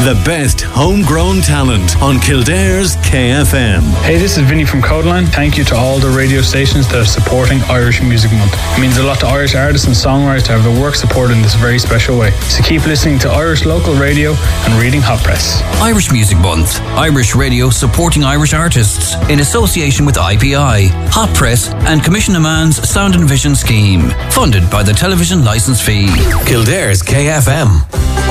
The best homegrown talent on Kildare's KFM. Hey, this is Vinny from Codeline. Thank you to all the radio stations that are supporting Irish Music Month. It means a lot to Irish artists and songwriters to have their work supported in this very special way. So keep listening to Irish local radio and reading Hot Press. Irish Music Month. Irish radio supporting Irish artists in association with IPI, Hot Press and Commissioner Mann's Sound and Vision Scheme. Funded by the television licence fee. Kildare's KFM.